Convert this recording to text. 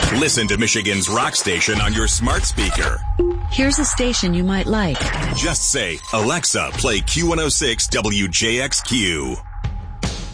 Listen to Michigan's rock station on your smart speaker. Here's a station you might like. Just say, Alexa, play Q106 WJXQ.